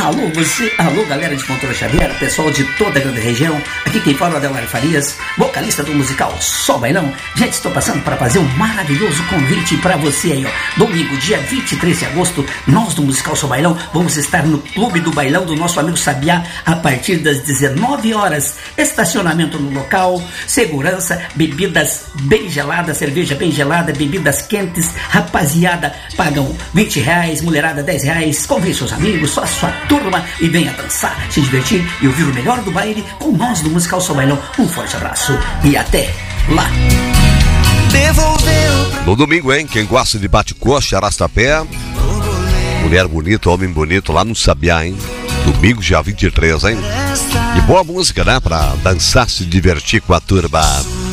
Alô, você, alô, galera de Fontoura Xavier, pessoal de toda a grande região. Aqui quem fala é o Adelmar Farias, vocalista do musical Só Bailão. Gente, estou passando para fazer um maravilhoso convite para você aí, ó. Domingo, dia 23 de agosto, nós do musical Só Bailão vamos estar no Clube do Bailão do nosso amigo Sabiá a partir das 19 horas. Estacionamento no local, segurança, bebidas bem geladas, cerveja bem gelada, bebidas quentes. Rapaziada, pagam R$20, mulherada R$10. Convide seus amigos, só a sua turma e venha dançar, se divertir e ouvir o melhor do baile com nós do musical Só Bailão. Um forte abraço e até lá. No domingo, hein? Quem gosta de bate-coxa, arrasta-pé, mulher bonita, homem bonito lá no Sabiá, hein? Domingo, dia 23, hein? E boa música, né? Pra dançar, se divertir com a turma.